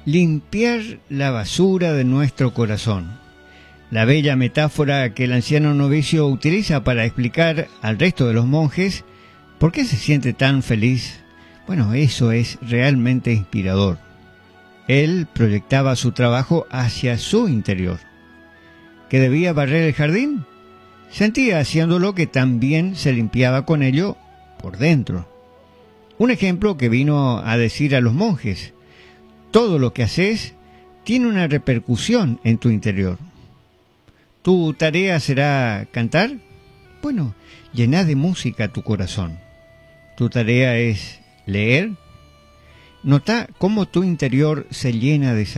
limpiar la basura de nuestro corazón. La bella metáfora que el anciano novicio utiliza para explicar al resto de los monjes por qué se siente tan feliz, bueno, eso es realmente inspirador. Él proyectaba su trabajo hacia su interior. ¿Que debía barrer el jardín? Sentía haciéndolo que también se limpiaba con ello por dentro. Un ejemplo que vino a decir a los monjes: todo lo que haces tiene una repercusión en tu interior. ¿Tu tarea será cantar? Bueno, llena de música tu corazón. ¿Tu tarea es leer? Nota cómo tu interior se llena de